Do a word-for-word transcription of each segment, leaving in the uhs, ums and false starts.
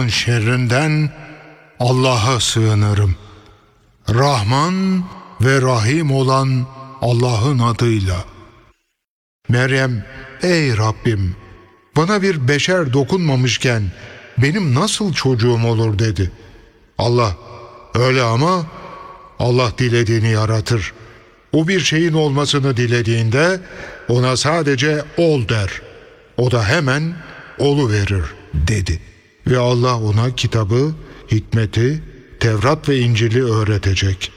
şeytanın şerrinden Allah'a sığınırım. Rahman ve Rahim olan Allah'ın adıyla. Meryem, ey Rabbim, bana bir beşer dokunmamışken benim nasıl çocuğum olur dedi. Allah, öyle ama Allah dilediğini yaratır. O bir şeyin olmasını dilediğinde ona sadece ol der. O da hemen oluverir dedi. Ve Allah ona kitabı, hikmeti, Tevrat ve İncil'i öğretecek.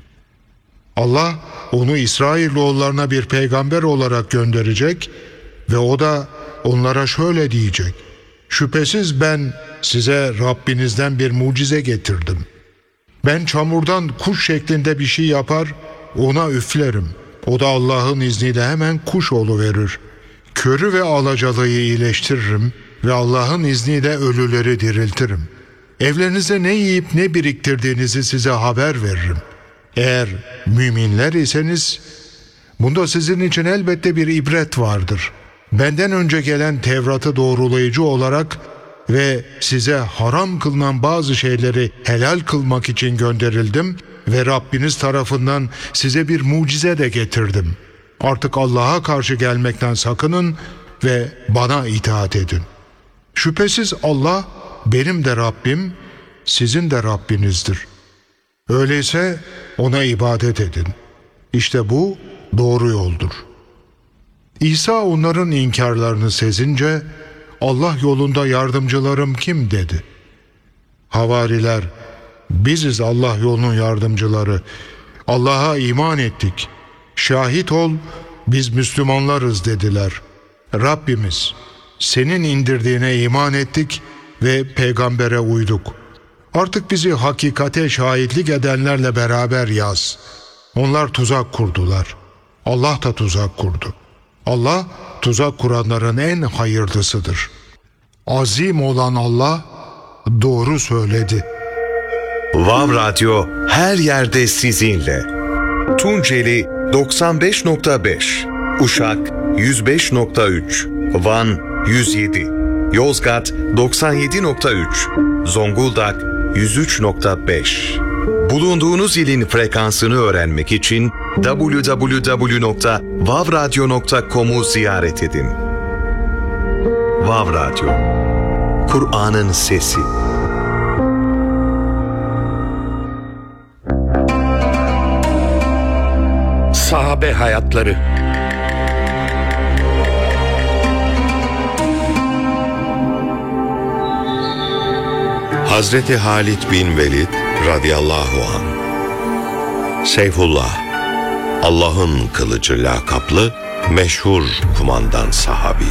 Allah onu İsrailoğullarına bir peygamber olarak gönderecek ve o da onlara şöyle diyecek: şüphesiz ben size Rabbinizden bir mucize getirdim. Ben çamurdan kuş şeklinde bir şey yapar, ona üflerim. O da Allah'ın izniyle hemen kuş oluverir. Körü ve alacalıyı iyileştiririm ve Allah'ın izniyle ölüleri diriltirim. Evlerinizde ne yiyip ne biriktirdiğinizi size haber veririm. Eğer müminler iseniz bunda sizin için elbette bir ibret vardır. Benden önce gelen Tevrat'ı doğrulayıcı olarak ve size haram kılınan bazı şeyleri helal kılmak için gönderildim ve Rabbiniz tarafından size bir mucize de getirdim. Artık Allah'a karşı gelmekten sakının ve bana itaat edin. Şüphesiz Allah benim de Rabbim, sizin de Rabbinizdir. Öyleyse ona ibadet edin. İşte bu doğru yoldur. İsa onların inkarlarını sezince, Allah yolunda yardımcılarım kim dedi. Havariler, biziz Allah yolunun yardımcıları. Allah'a iman ettik. Şahit ol, biz Müslümanlarız dediler. Rabbimiz, senin indirdiğine iman ettik ve peygambere uyduk. Artık bizi hakikate şahitlik edenlerle beraber yaz. Onlar tuzak kurdular. Allah da tuzak kurdu. Allah tuzak kuranların en hayırlısıdır. Azim olan Allah doğru söyledi. Vav Radyo her yerde sizinle. Tunceli doksan beş nokta beş, Uşak yüz beş nokta üç, Van yüz yedi, Yozgat doksan yedi nokta üç, Zonguldak yüz üç nokta beş. Bulunduğunuz ilin frekansını öğrenmek için double-u double-u double-u nokta vav radyo nokta com'u ziyaret edin. Vav Radyo, Kur'an'ın sesi. Sahabe hayatları. Hazreti Halid bin Velid radıyallahu anh, Seyfullah, Allah'ın kılıcı lakaplı meşhur kumandan sahabi.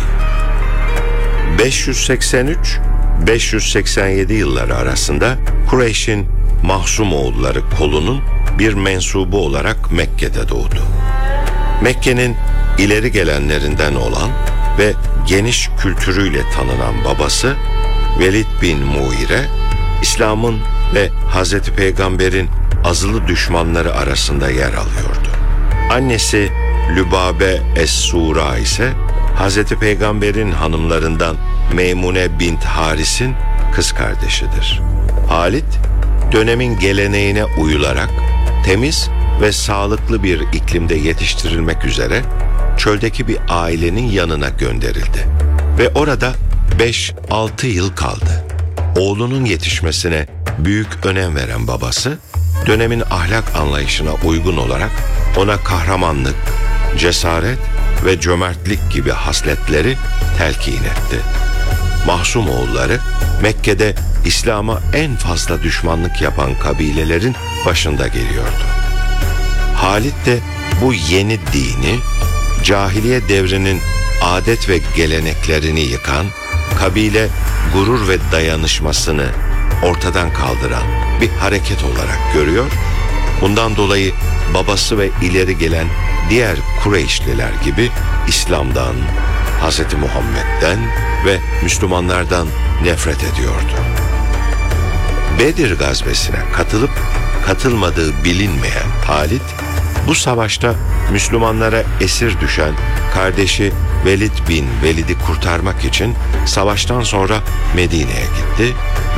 beş yüz seksen üç beş yüz seksen yedi yılları arasında Kureyş'in Mahzumoğulları kolunun bir mensubu olarak Mekke'de doğdu. Mekke'nin ileri gelenlerinden olan ve geniş kültürüyle tanınan babası Velid bin Muire, İslam'ın ve Hazreti Peygamber'in azılı düşmanları arasında yer alıyordu. Annesi Lübabe Es-Sura ise Hazreti Peygamber'in hanımlarından Meymune bint Haris'in kız kardeşidir. Halid, dönemin geleneğine uyularak temiz ve sağlıklı bir iklimde yetiştirilmek üzere çöldeki bir ailenin yanına gönderildi ve orada beş altı yıl kaldı. Oğlunun yetişmesine büyük önem veren babası, dönemin ahlak anlayışına uygun olarak ona kahramanlık, cesaret ve cömertlik gibi hasletleri telkin etti. Mahzumoğulları Mekke'de İslam'a en fazla düşmanlık yapan kabilelerin başında geliyordu. Halid de bu yeni dini, cahiliye devrinin adet ve geleneklerini yıkan, kabile gurur ve dayanışmasını ortadan kaldıran bir hareket olarak görüyor. Bundan dolayı babası ve ileri gelen diğer Kureyşliler gibi İslam'dan, Hz. Muhammed'den ve Müslümanlardan nefret ediyordu. Bedir gazvesine katılıp katılmadığı bilinmeyen Halid, bu savaşta Müslümanlara esir düşen kardeşi Velid bin Velid'i kurtarmak için savaştan sonra Medine'ye gitti